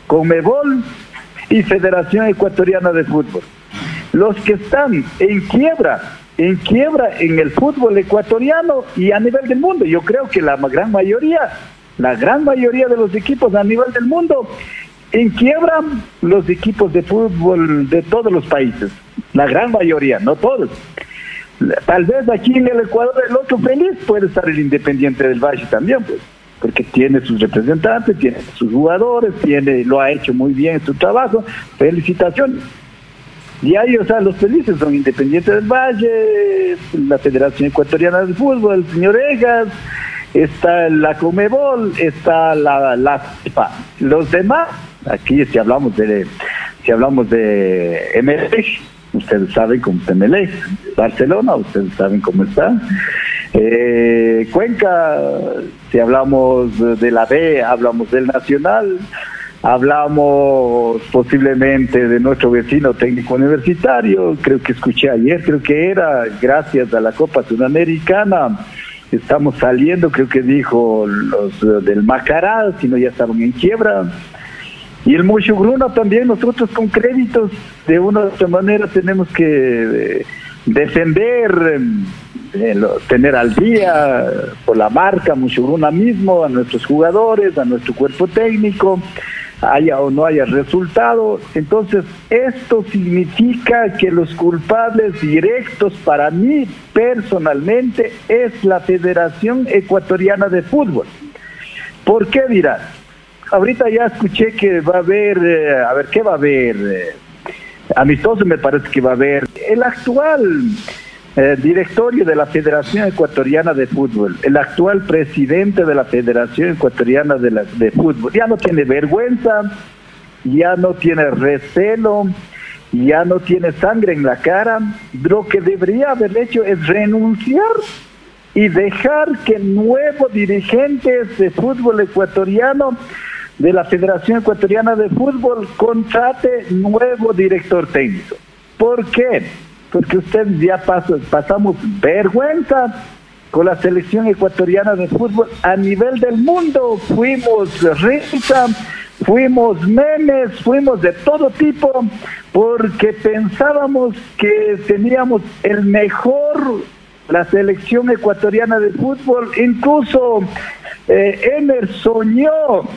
Conmebol y Federación Ecuatoriana de Fútbol. Los que están en quiebra en el fútbol ecuatoriano y a nivel del mundo. Yo creo que la gran mayoría de los equipos a nivel del mundo en quiebra, los equipos de fútbol de todos los países. La gran mayoría, no todos. Tal vez aquí en el Ecuador el otro feliz puede estar el Independiente del Valle también, pues, porque tiene sus representantes, tiene sus jugadores, lo ha hecho muy bien en su trabajo. Felicitaciones. Y ahí, o sea, los felices son Independiente del Valle, la Federación Ecuatoriana de Fútbol, el señor Egas, está la Conmebol, está la FIFA. Los demás, aquí si hablamos de MLS, ustedes saben cómo está MLS, Barcelona, ustedes saben cómo está. Cuenca, si hablamos de la B, hablamos del Nacional, hablamos posiblemente de nuestro vecino técnico universitario. Creo que escuché ayer, creo que era gracias a la Copa Sudamericana, estamos saliendo, creo que dijo los del Macará, si no ya estaban en quiebra. Y el Muchugruna también, nosotros con créditos, de una u otra manera tenemos que defender, tener al día por la marca Muchugruna mismo, a nuestros jugadores, a nuestro cuerpo técnico, haya o no haya resultado. Entonces, esto significa que los culpables directos para mí, personalmente, es la Federación Ecuatoriana de Fútbol. ¿Por qué dirás? Ahorita ya escuché que va a haber, ¿qué va a haber? Amistoso me parece que va a haber. El actual directorio de la Federación Ecuatoriana de Fútbol, el actual presidente de la Federación Ecuatoriana de Fútbol, ya no tiene vergüenza, ya no tiene recelo, ya no tiene sangre en la cara. Lo que debería haber hecho es renunciar y dejar que nuevos dirigentes de fútbol ecuatoriano de la Federación Ecuatoriana de Fútbol contrate nuevo director técnico. ¿Por qué? Porque ustedes ya pasamos vergüenza con la selección ecuatoriana de fútbol a nivel del mundo. Fuimos risa, fuimos memes, fuimos de todo tipo, porque pensábamos que teníamos el mejor, la selección ecuatoriana de fútbol. Incluso Emer soñó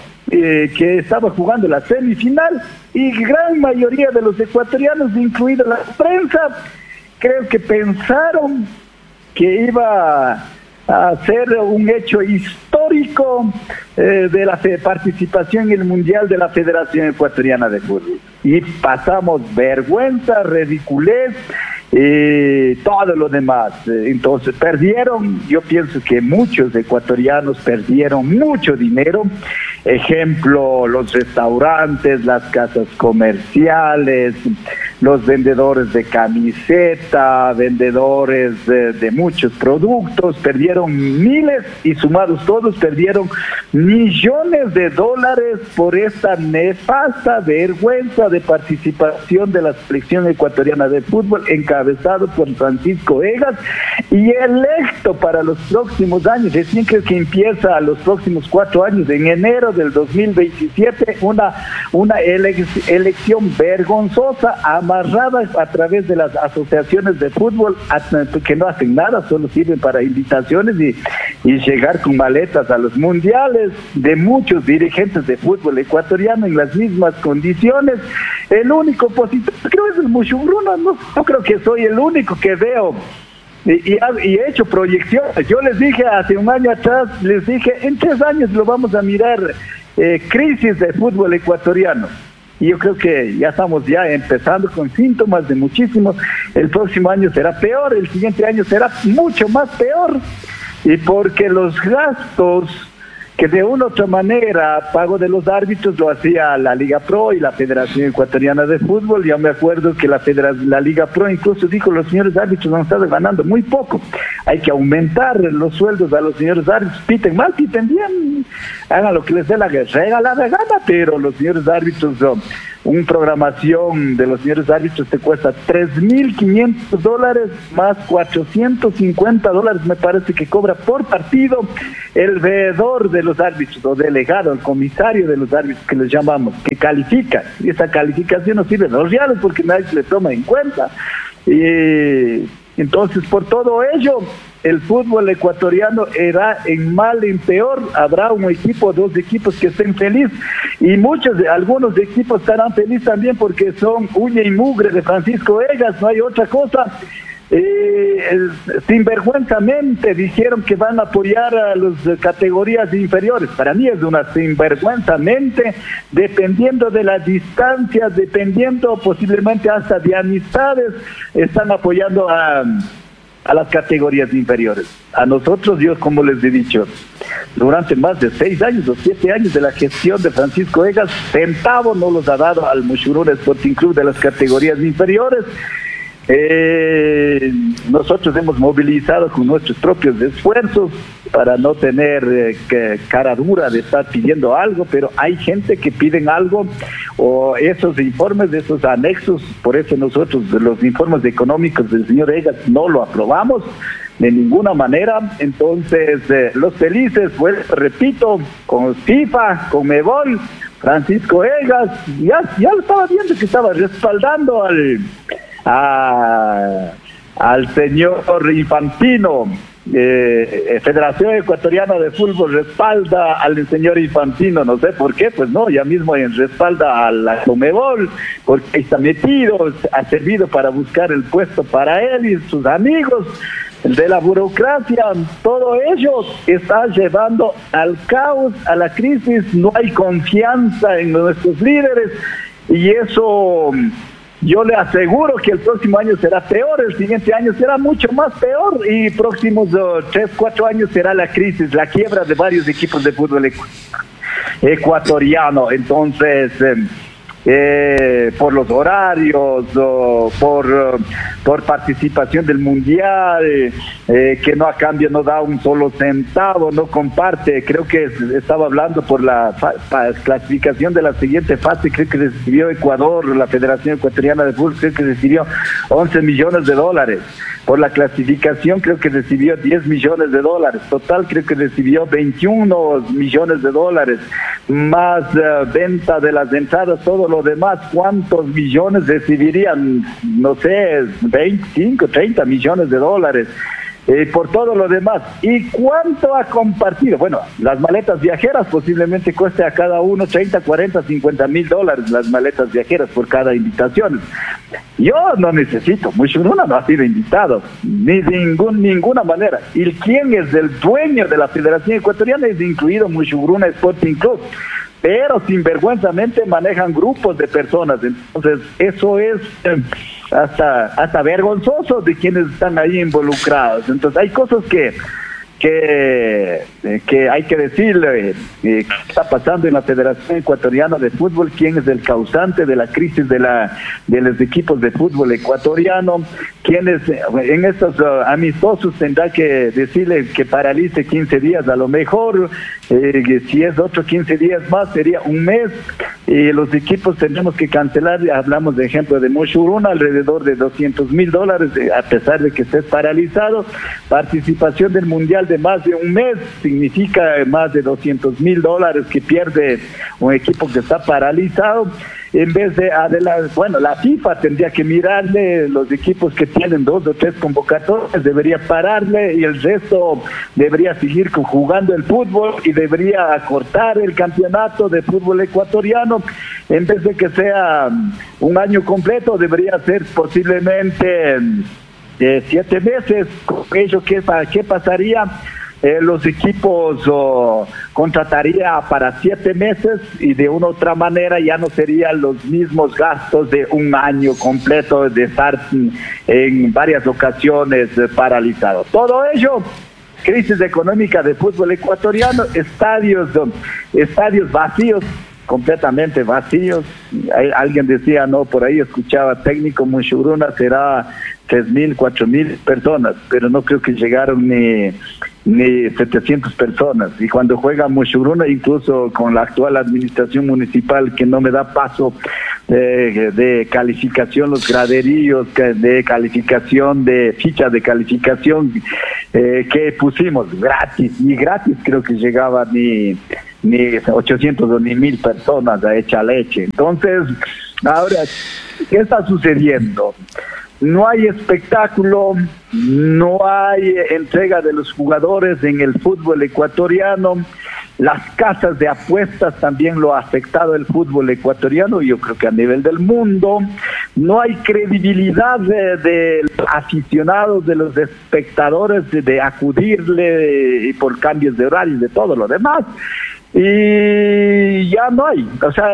que estaba jugando la semifinal, y gran mayoría de los ecuatorianos, incluida la prensa, creo que pensaron que iba a ser un hecho histórico de la participación en el Mundial de la Federación Ecuatoriana de Fútbol. Y pasamos vergüenza, ridiculez, todo lo demás. Entonces perdieron, yo pienso que muchos ecuatorianos perdieron mucho dinero. Ejemplo, los restaurantes, las casas comerciales, los vendedores de camiseta, vendedores de muchos productos, perdieron miles, y sumados todos perdieron millones de dólares por esta nefasta vergüenza de participación de la selección ecuatoriana de fútbol, encabezado por Francisco Egas, y electo para los próximos años. Recién creo que empieza a los próximos 4 años, en enero del 2027, una elección vergonzosa, amarrada a través de las asociaciones de fútbol, que no hacen nada, solo sirven para invitaciones y llegar con maletas a los mundiales, de muchos dirigentes de fútbol ecuatoriano en las mismas condiciones. El único positivo creo es el Muchugruna. No creo que soy el único que veo y he hecho proyecciones. Yo les dije hace un año atrás, les dije, en 3 años lo vamos a mirar, crisis de fútbol ecuatoriano. Y yo creo que ya estamos empezando con síntomas de muchísimo. El próximo año será peor, el siguiente año será mucho más peor. Y porque los gastos que de una u otra manera, pago de los árbitros, lo hacía la Liga Pro y la Federación Ecuatoriana de Fútbol. Ya me acuerdo que la Liga Pro incluso dijo, los señores árbitros han estado ganando muy poco, hay que aumentar los sueldos a los señores árbitros, piten mal, piten bien, hagan lo que les dé la regalada gana, pero los señores árbitros una programación de los señores árbitros te cuesta $3,500 más $450 me parece que cobra por partido el veedor de los árbitros o delegado, el comisario de los árbitros que les llamamos, que califica. Y esa calificación no sirve los reales porque nadie se le toma en cuenta. Y entonces, por todo ello, el fútbol ecuatoriano irá en mal, en peor. Habrá un equipo, dos equipos que estén felices y algunos equipos estarán felices también porque son uña y mugre de Francisco Egas, no hay otra cosa. Sinvergüenzamente dijeron que van a apoyar a las categorías inferiores. Para mí es una sinvergüenzamente, dependiendo de las distancias, dependiendo posiblemente hasta de amistades, están apoyando a las categorías inferiores. A nosotros, Dios, como les he dicho, durante más de 6 años o 7 años de la gestión de Francisco Egas, centavo no los ha dado al Mushuruna Sporting Club de las categorías inferiores. Nosotros hemos movilizado con nuestros propios esfuerzos para no tener cara dura de estar pidiendo algo, pero hay gente que piden algo, o esos informes, esos anexos. Por eso nosotros los informes económicos del señor Egas no lo aprobamos de ninguna manera. Entonces los felices, pues repito, con FIFA, con Mebol, Francisco Egas, ya lo estaba viendo que estaba respaldando al señor Infantino. Federación Ecuatoriana de Fútbol respalda al señor Infantino, no sé por qué, pues no, ya mismo respalda a la Conmebol, porque está metido, ha servido para buscar el puesto para él y sus amigos de la burocracia. Todo ello está llevando al caos, a la crisis. No hay confianza en nuestros líderes y eso, yo le aseguro que el próximo año será peor, el siguiente año será mucho más peor y próximos 3-4 años será la crisis, la quiebra de varios equipos de fútbol ecuatoriano. Entonces, por los horarios, por participación del mundial, que no a cambio no da un solo centavo, no comparte. Creo que estaba hablando por la clasificación de la siguiente fase. Creo que recibió Ecuador, la Federación Ecuatoriana de Fútbol, creo que recibió $11 millones. Por la clasificación creo que recibió $10 millones. Total creo que recibió $21 millones, más venta de las entradas, todo lo demás. ¿Cuántos millones recibirían? No sé, 25, $30 millones. Por todo lo demás. ¿Y cuánto ha compartido? Bueno, las maletas viajeras posiblemente cueste a cada uno $30, $40, $50,000 las maletas viajeras por cada invitación. Yo no necesito, Mushuruna no ha sido invitado, ni de ninguna manera. ¿Y quién es el dueño de la Federación Ecuatoriana? Es incluido Mushuruna Sporting Club. Pero sinvergüenzamente manejan grupos de personas. Entonces eso es hasta vergonzoso de quienes están ahí involucrados. Entonces hay cosas que hay que decirle. ¿Qué está pasando en la Federación Ecuatoriana de Fútbol? ¿Quién es el causante de la crisis de los equipos de fútbol ecuatoriano? ¿Quiénes en estos amistosos tendrá que decirle que paralice 15 días a lo mejor? Si es otro 15 días más sería un mes, y los equipos tendremos que cancelar. Hablamos de ejemplo de Mushuruna, alrededor de $200,000, a pesar de que esté paralizado. Participación del mundial de más de un mes significa más de $200,000 que pierde un equipo que está paralizado. En vez de la FIFA tendría que mirarle los equipos que tienen 2 o 3 convocatorias, debería pararle, y el resto debería seguir jugando el fútbol y debería acortar el campeonato de fútbol ecuatoriano. En vez de que sea un año completo, debería ser posiblemente 7 meses. Con ello, ¿qué pasaría? Los equipos contrataría para 7 meses y de una u otra manera ya no serían los mismos gastos de un año completo de estar en varias ocasiones paralizado. Todo ello, crisis económica de fútbol ecuatoriano, estadios vacíos, completamente vacíos. Alguien decía, no, por ahí escuchaba técnico, Mushuruna será 3,000, 4,000 personas, pero no creo que llegaron ni 700 personas. Y cuando juega Mushuruna, incluso con la actual administración municipal que no me da paso de calificación, los graderíos de calificación, de fichas de calificación que pusimos gratis, y gratis creo que llegaban ni 800 o ni 1000 personas a hecha leche. Entonces, ahora, ¿qué está sucediendo? No hay espectáculo, no hay entrega de los jugadores en el fútbol ecuatoriano. Las casas de apuestas también lo ha afectado el fútbol ecuatoriano, yo creo que a nivel del mundo. No hay credibilidad de aficionados, de los espectadores, de acudirle y por cambios de horario y de todo lo demás. Y ya no hay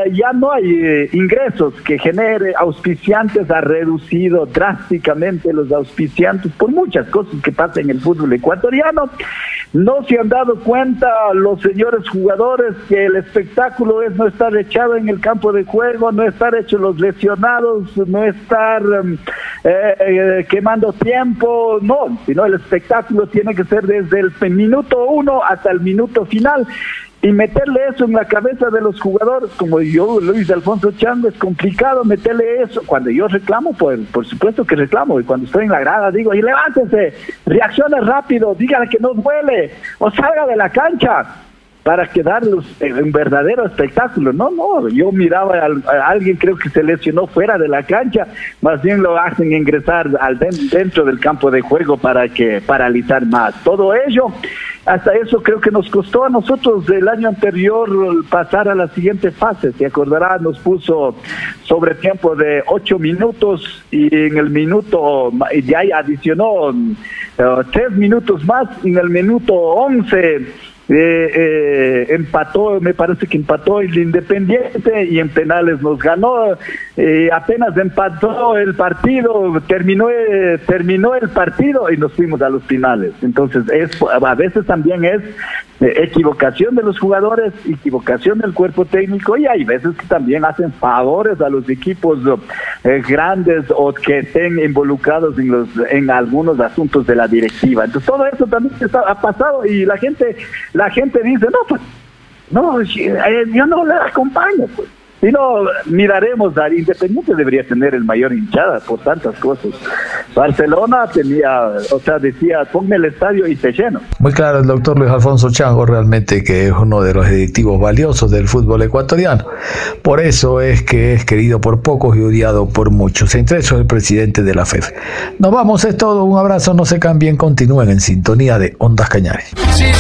ingresos que genere auspiciantes. Ha reducido drásticamente los auspiciantes por muchas cosas que pasan en el fútbol ecuatoriano. No se han dado cuenta los señores jugadores que el espectáculo es no estar echado en el campo de juego, no estar hechos los lesionados, no estar quemando tiempo, no, sino el espectáculo tiene que ser desde el minuto 1 hasta el minuto final. Y meterle eso en la cabeza de los jugadores, como yo, Luis Alfonso Chango, es complicado meterle eso. Cuando yo reclamo, pues por supuesto que reclamo, y cuando estoy en la grada digo, y levántense, reaccione rápido, díganle que no duele, o salga de la cancha, para que darles un verdadero espectáculo. No, yo miraba a alguien, creo que se lesionó fuera de la cancha, más bien lo hacen ingresar dentro del campo de juego para que paralizar más. Todo ello, hasta eso creo que nos costó a nosotros el año anterior pasar a la siguiente fase. Se acordará, nos puso sobre tiempo de 8 minutos y en el minuto, y de ahí adicionó 3 minutos más, y en el minuto 11 empató, me parece que empató el Independiente, y en penales nos ganó. Apenas empató el partido, terminó el partido y nos fuimos a los finales. Entonces a veces también es equivocación de los jugadores, equivocación del cuerpo técnico, y hay veces que también hacen favores a los equipos grandes o que estén involucrados en algunos asuntos de la directiva. Entonces todo eso también ha pasado, y la gente dice, no, pues, no, yo no le acompaño, pues. Si no, miraremos, al Independiente debería tener el mayor hinchada por tantas cosas. Barcelona decía, ponme el estadio y te lleno. Muy claro el doctor Luis Alfonso Chango, realmente que es uno de los directivos valiosos del fútbol ecuatoriano. Por eso es que es querido por pocos y odiado por muchos. Entre eso el presidente de la FEF. Nos vamos, es todo, un abrazo, no se cambien, continúen en sintonía de Ondas Cañares.